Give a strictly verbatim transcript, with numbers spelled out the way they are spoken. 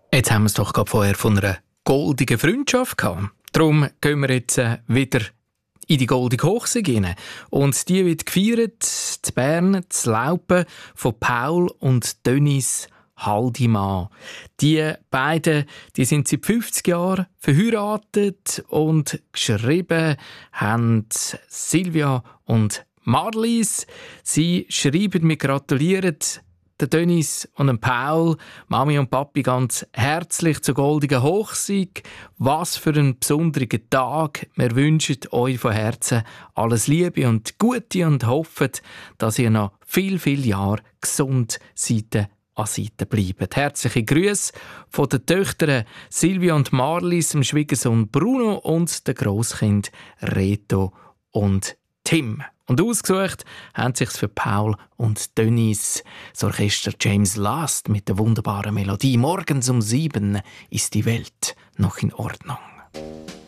Jetzt haben wir es doch gerade vorher von einer goldigen Freundschaft gehabt. Darum gehen wir jetzt äh, wieder in die goldige Hochsee rein. Und die wird gefeiert in Bern, in Laupen, von Paul und Denise Haldimann. Die beiden die sind seit fünfzig Jahren verheiratet und geschrieben haben Silvia und Marlies. Sie schreiben, wir gratulieren der Denise und dem Paul, Mami und Papi, ganz herzlich zur goldigen Hochsee. Was für ein besonderer Tag. Wir wünschen euch von Herzen alles Liebe und Gute und hoffen, dass ihr noch viel, viel Jahre gesund Seite an Seite bleibt. Herzliche Grüße von den Töchtern Silvia und Marlies, dem Schwiegersohn Bruno und den Grosskind Reto und Tim. Und ausgesucht haben sich's für Paul und Denise das Orchester James Last mit der wunderbaren Melodie «Morgens um sieben ist die Welt noch in Ordnung».